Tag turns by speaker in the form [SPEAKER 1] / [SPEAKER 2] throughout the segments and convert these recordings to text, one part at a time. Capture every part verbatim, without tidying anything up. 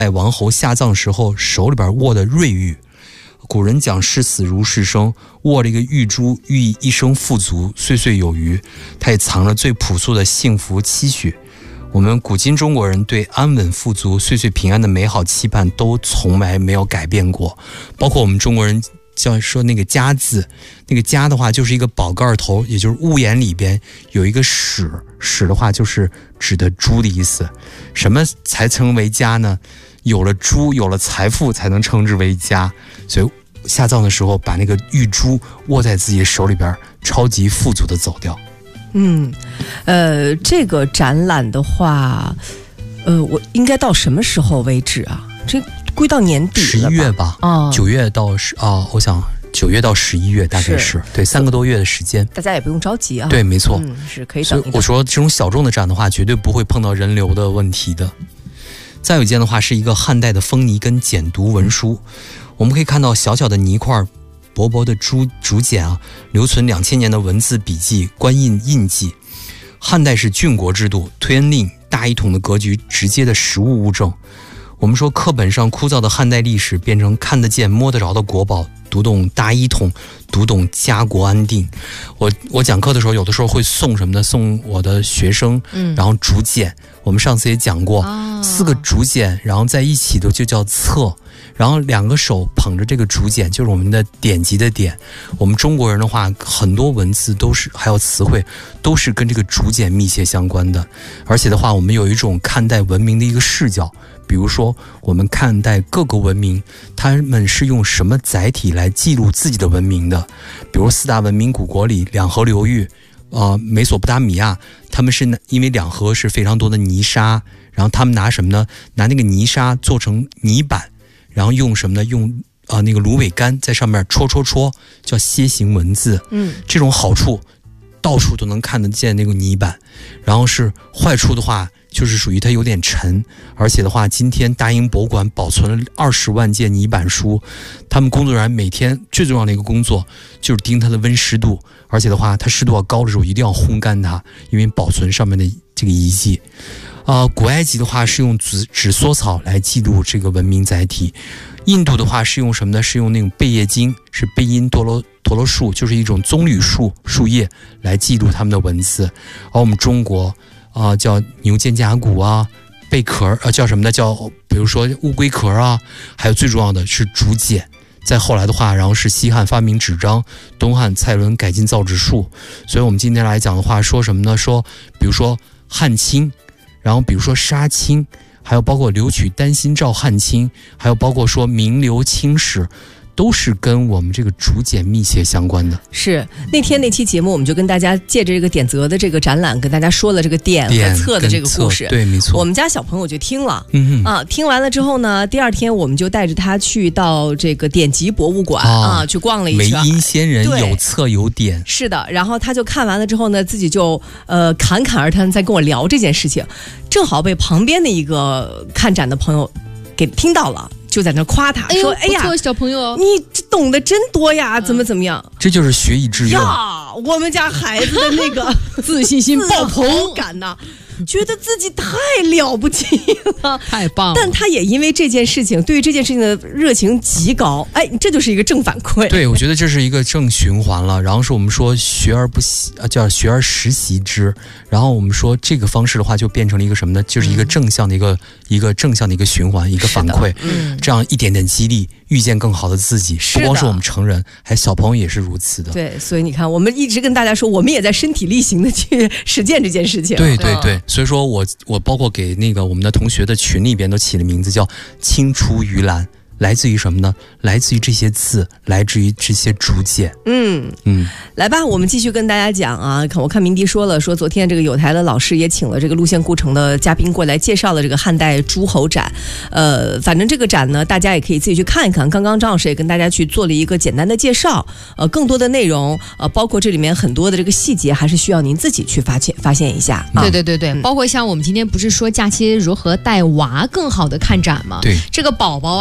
[SPEAKER 1] 代王侯下葬时候手里边握的瑞玉。古人讲视死如视生，握了一个玉珠，寓意一生富足，岁岁有余。它也藏着最朴素的幸福期许。我们古今中国人对安稳富足、岁岁平安的美好期盼都从来没有改变过。包括我们中国人叫说那个家字，那个家的话就是一个宝盖头，也就是屋檐里边有一个史，史的话就是指的猪的意思。什么才称为家呢？有了猪，有了财富，才能称之为家。所以下葬的时候把那个玉珠握在自己手里边，超级富足的走掉。
[SPEAKER 2] 嗯，呃，这个展览的话，呃，我应该到什么时候为止啊？这归到年底了吧？
[SPEAKER 1] 十一月吧，
[SPEAKER 2] 哦，
[SPEAKER 1] 九月到十啊，我想九月到十一月大概是, 是对三个多月的时间。
[SPEAKER 2] 大家也不用着急啊。
[SPEAKER 1] 对，没错，
[SPEAKER 2] 嗯，是可以等一等。
[SPEAKER 1] 我说这种小众的展的话，绝对不会碰到人流的问题的。再有一件的话，是一个汉代的风泥跟简牍文书，我们可以看到小小的泥块。薄薄的竹竹简啊，留存两千年的文字笔记、官印印记。汉代是郡国制度，推恩令、大一统的格局直接的实物物证。我们说课本上枯燥的汉代历史变成看得见、摸得着的国宝，读懂大一统，读懂家国安定。我我讲课的时候，有的时候会送什么呢？送我的学生，嗯，然后竹简。我们上次也讲过，哦、四个竹简，然后在一起的就叫册。然后两个手捧着这个竹简，就是我们的典籍的典。我们中国人的话，很多文字都是还有词汇，都是跟这个竹简密切相关的。而且的话，我们有一种看待文明的一个视角。比如说，我们看待各个文明，他们是用什么载体来记录自己的文明的？比如四大文明古国里，两河流域，呃，美索不达米亚，他们是因为两河是非常多的泥沙，然后他们拿什么呢？拿那个泥沙做成泥板。然后用什么呢？用啊、呃、那个芦苇杆在上面戳戳戳，叫楔形文字。嗯，这种好处到处都能看得见那个泥板。然后是坏处的话，就是属于它有点沉，而且的话，今天大英博物馆保存了二十万件泥板书，他们工作人员每天最重要的一个工作就是盯它的温湿度，而且的话，它湿度要高的时候一定要烘干它，因为保存上面的这个遗迹。呃，古埃及的话是用紫纸梭草来记录这个文明载体，印度的话是用什么呢？是用那种贝叶经，是贝因陀罗陀罗树，就是一种棕榈树树叶来记录他们的文字。而我们中国啊、呃，叫牛肩胛骨啊，贝壳啊、呃，叫什么呢？叫比如说乌龟壳啊，还有最重要的是竹简。再后来的话，然后是西汉发明纸张，东汉蔡伦改进造纸术。所以我们今天来讲的话，说什么呢？说比如说汉卿。然后比如说杀青，还有包括留取丹心照汉卿，还有包括说名留青史，都是跟我们这个竹简密切相关的。
[SPEAKER 2] 是那天那期节目，我们就跟大家借着这个典则的这个展览，跟大家说了这个典和册的这个故事。
[SPEAKER 1] 对，没错。
[SPEAKER 2] 我们家小朋友就听了，
[SPEAKER 1] 嗯
[SPEAKER 2] 啊，听完了之后呢，第二天我们就带着他去到这个典籍博物馆、哦、啊，去逛了一圈。
[SPEAKER 1] 梅因仙人有册有典，
[SPEAKER 2] 是的。然后他就看完了之后呢，自己就呃侃侃而谈，在跟我聊这件事情，正好被旁边的一个看展的朋友给听到了。就在那夸他、哎、说哎呀，
[SPEAKER 3] 小朋友
[SPEAKER 2] 你懂得真多呀、嗯、怎么怎么样，
[SPEAKER 1] 这就是学以致用
[SPEAKER 2] 呀。我们家孩子的那个
[SPEAKER 3] 自信心爆棚
[SPEAKER 2] 感呐，觉得自己太了不起了，
[SPEAKER 3] 太棒了。
[SPEAKER 2] 但他也因为这件事情，对于这件事情的热情极高，哎，这就是一个正反馈。
[SPEAKER 1] 对，我觉得这是一个正循环了。然后是我们说学而不习，叫学而时习之。然后我们说这个方式的话，就变成了一个什么呢？就是一个正向的一个、嗯、一个正向的一个循环，一个反馈。嗯，这样一点点激励，遇见更好的自己。不光是我们成人，还小朋友也是如此的。
[SPEAKER 2] 对，所以你看，我们一直跟大家说，我们也在身体力行的去实践这件事情。
[SPEAKER 1] 对对对。所以说我我包括给那个我们的同学的群里边都起了名字叫青出于蓝，来自于什么呢？来自于这些字，来自于这些竹简。
[SPEAKER 2] 嗯嗯，来吧，我们继续跟大家讲啊。看，我看明迪说了，说昨天这个有台的老师也请了这个路线故城的嘉宾过来介绍了这个汉代诸侯展。呃，反正这个展呢，大家也可以自己去看一看。刚刚张老师也跟大家去做了一个简单的介绍。呃，更多的内容，呃，包括这里面很多的这个细节，还是需要您自己去发现发现一下。
[SPEAKER 3] 对对对对、嗯，包括像我们今天不是说假期如何带娃更好的看展吗？
[SPEAKER 1] 对，
[SPEAKER 3] 这个宝宝啊，这个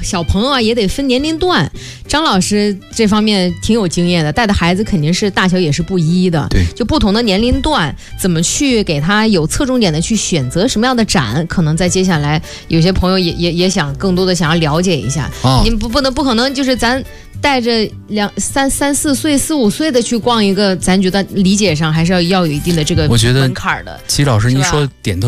[SPEAKER 3] 小朋友啊也得分年龄段。张老师这方面挺有经验的，带的孩子肯定是大小也是不一的，
[SPEAKER 1] 对，
[SPEAKER 3] 就不同的年龄段，怎么去给他有侧重点的去选择什么样的展，可能在接下来有些朋友也也也想更多的想要了解一下。
[SPEAKER 1] 哦、
[SPEAKER 3] 你不不能不可能就是咱带着两三三四岁、四五岁的去逛一个，咱觉得理解上还是要要有一定的这个
[SPEAKER 1] 我觉得
[SPEAKER 3] 门槛的。
[SPEAKER 1] 齐老师，您说点头。